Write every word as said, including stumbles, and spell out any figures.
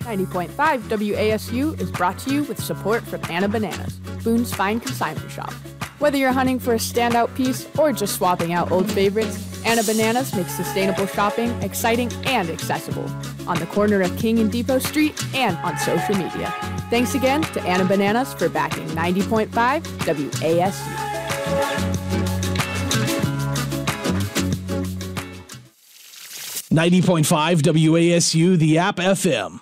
ninety point five W A S U is brought to you with support from Anna Bananas, Boone's Fine Consignment Shop. Whether you're hunting for a standout piece or just swapping out old favorites, Anna Bananas makes sustainable shopping exciting and accessible on the corner of King and Depot Street and on social media. Thanks again to Anna Bananas for backing ninety point five W A S U. ninety point five W A S U, the app F M.